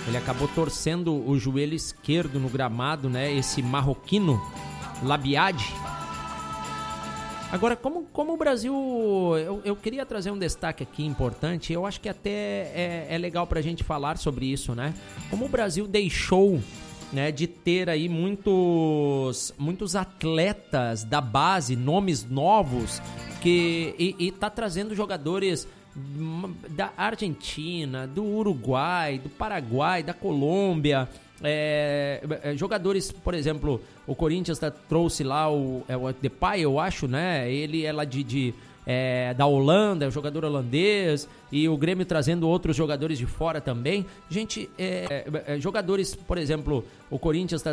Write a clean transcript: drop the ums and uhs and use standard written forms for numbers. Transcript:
Ele acabou torcendo o joelho esquerdo no gramado, né? Esse marroquino, Labiade. Agora, como o Brasil... Eu queria trazer um destaque aqui importante. Eu acho que até é legal pra gente falar sobre isso, né? Como o Brasil deixou, né, de ter aí muitos atletas da base, nomes novos, e tá trazendo jogadores da Argentina, do Uruguai, do Paraguai, da Colômbia, jogadores, por exemplo, o Corinthians trouxe lá o Depay, eu acho, né? Ele é lá da Holanda, é um jogador holandês, e o Grêmio trazendo outros jogadores de fora também. Gente, jogadores, por exemplo, o Corinthians